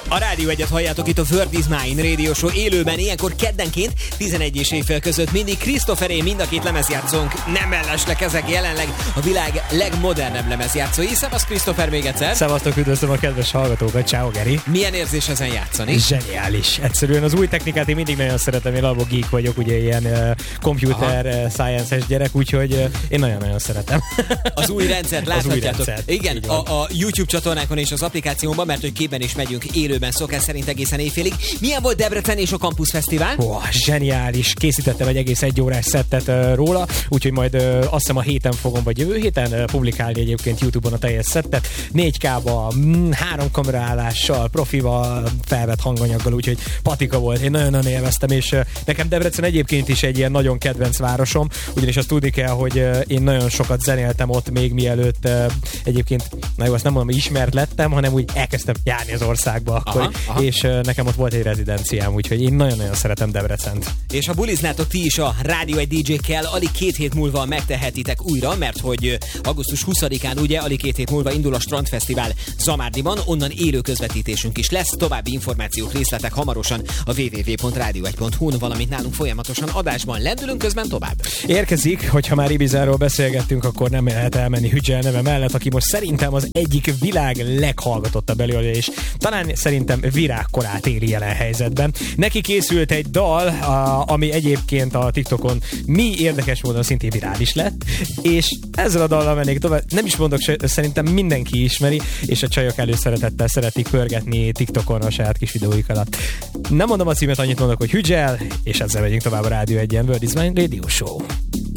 A Rádió Egyet halljátok itt a Word is Mine Radio Show élőben, ilyenkor keddenként 11 és éjfél között mindig Christopheré, mind a két lemezjátszónk, nem mellesleg, ezek jelenleg a világ legmodernebb lemezjátszói. Szevasz Christopher még egyszer! Szevasztok, üdvözlöm a kedves hallgatókat, ciao Geri! Milyen érzés ezen játszani? Zseniális! Egyszerűen az új technikát én mindig nagyon szeretem, én alapból geek vagyok, ugye ilyen computer science-es gyerek, úgyhogy én nagyon-nagyon szeretem. Az új rendszert láthatjátok. Igen, a YouTube csatornákon és az applikációban, mert hogy képben is megyünk élőben szokás szerint egészen éjfélig. Milyen volt Debrecen és a Campus Fesztivál? Zseniális! Készítettem egy egész 1 órás szettet róla, úgyhogy majd azt hiszem a héten fogom, vagy jövő héten publikálni egyébként YouTube-on a teljes szettet. 4K-ba, 3 kameraállással, profival, felvett hanganyaggal, úgyhogy patika volt. Én nagyon-nagyon élveztem, és nekem Debrecen egyébként is egy ilyen nagyon kedvenc városom, ugyanis azt tudni kell, hogy én nagyon sokat zenéltem ott még mielőtt egyébként, na jó, azt nem mondom, hogy ismert lettem, hanem úgy elkezdtem járni az országba akkor, és nekem ott volt egy rezidenciám, úgyhogy én nagyon-nagyon szeretem Debrecent. És ha buliznátok ti is a Rádió egy DJ-kkel, alig 2 hét múlva megtehetitek újra, mert hogy augusztus 20-án ugye alig 2 hét múlva indul a Strandfesztivál Zamárdiban, onnan élő közvetítésünk is lesz, további információk, részletek hamarosan a www.radio1.hu-n, valamint nálunk folyamatosan adásban lendülünk, közben tovább. Érkezik, hogyha már Ibizáról beszélgettünk, akkor nem lehet elmenni Hügyel neve mellett, aki most szerintem az egyik világ leghallgatottabb előadója, és talán szerintem virágkorát éli jelen helyzetben. Neki készült egy dal, ami egyébként a TikTokon érdekes módon szintén virális lett, és ezzel a dallal mennék tovább. Nem is mondok, szerintem mindenki ismeri, és a csajok előszeretettel szeretik pörgetni TikTokon a saját kis videóik alatt. Nem mondom a címet, annyit mondok, hogy Hügyel, és ezzel megyünk tovább a Rádió Egyen, Word is Mine Radio Show.